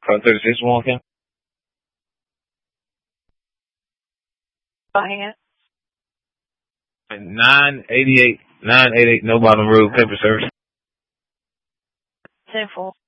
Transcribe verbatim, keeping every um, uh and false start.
Front thirty-six walking. Go ahead. nine eighty-eight, nine eighty-eight No Bottom Road, paper service. ten four.